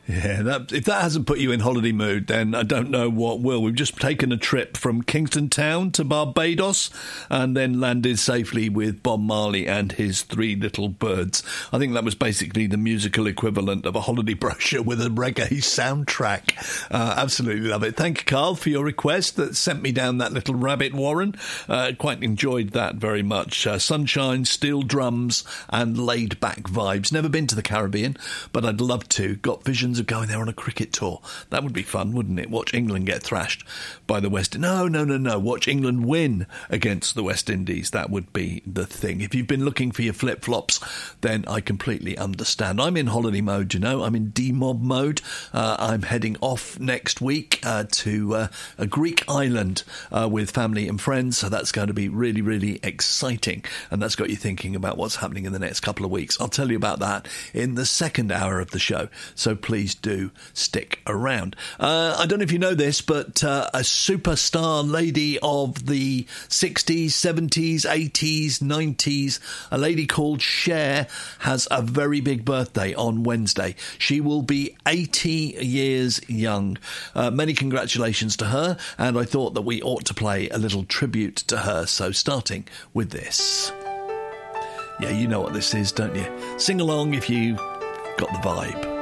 Yeah, if that hasn't put you in holiday mood, then I don't know what will. We've just taken a trip from Kingston Town to Barbados and then landed safely with Bob Marley and his Three Little Birds. I think that was basically the musical equivalent of a holiday brochure with a reggae soundtrack. Absolutely love it. Thank you, Carl, for your request that sent me down that little rabbit warren. Quite enjoyed that very much. Sunshine, steel drums and laid-back vibes. Never been to the Caribbean, but I'd love to. Got visions of going there on a cricket tour. That would be fun, wouldn't it? Watch England get thrashed by the West Indies. No. Watch England win against the West Indies. That would be the thing. If you've been looking for your flip-flops, then I completely understand. I'm in holiday mode, you know. I'm in demob mode. I'm heading off next week to a Greek island with family and friends. So that's going to be really, really exciting. And that's got you thinking about what's happening in the next couple of weeks. I'll tell you about that in the second hour of the show. So please do stick around. I don't know if you know this, but a superstar lady of the 60s, 70s, 80s, 90s, a lady called Cher, has a very big birthday on Wednesday. She will be 80 years young. Many congratulations to her, and I thought that we ought to play a little tribute to her, so starting with this. Yeah, you know what this is, don't you? Sing along if you got the vibe.